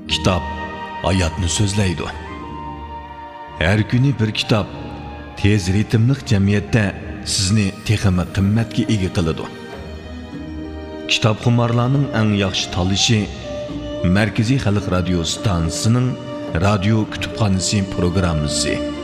Kitap hayatni so'zlaydi. Her kuni bir kitap tez ritmlik jamiyatda sizni texmi qimmatga ega qiladi. Kitap xumarlarning eng yaxshi tanlashi Markaziy Xalq radio stansiyasining radio kutubxonasi programmasi.